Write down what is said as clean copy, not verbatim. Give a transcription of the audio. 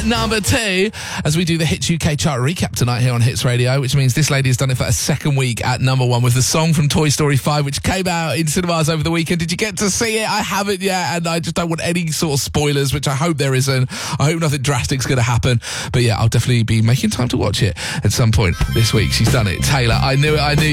at number 2 as we do the Hits UK chart recap tonight here on Hits Radio, which means this lady has done it for a second week at number 1 with the song from Toy Story 5, which came out in cinemas over the weekend. Did you get to see it? I haven't yet, and I just don't want any sort of spoilers, which I hope there isn't. I hope nothing drastic's going to happen. But yeah, I'll definitely be making time to watch it at some point this week. She's done it. Taylor, I knew it.